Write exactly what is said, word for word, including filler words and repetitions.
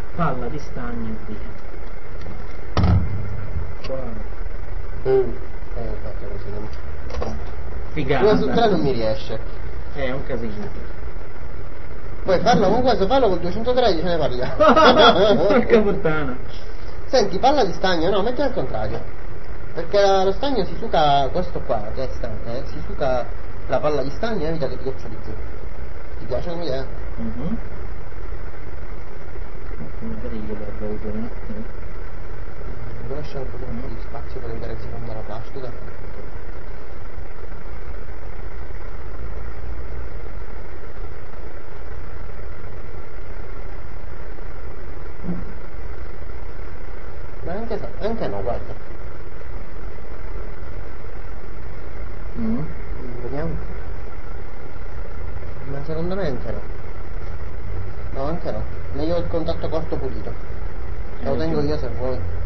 palla di stagno e via. Mm. Eh, infatti così non... Figata. Una su tre non mi riesce. È un casino. Puoi farlo con questo, fallo col duecentotredici, ne parliamo. Porca puttana. Senti, palla di stagno, no, metti al contrario. Perché lo stagno si suca, questo qua, che è stante, eh, si suca la palla di stagno e evita che ti goccioli giù. Ti piace come idea? Mhm. Magari io l'ho bevuto un attimo. Devo lasciare un po' di spazio per vedere se fonda la plastica. Ma anche, anche no, guarda. Mm. Vediamo. Ma secondo me anche no. No, anche no. Meglio il contatto corto pulito. Te lo tengo io se vuoi.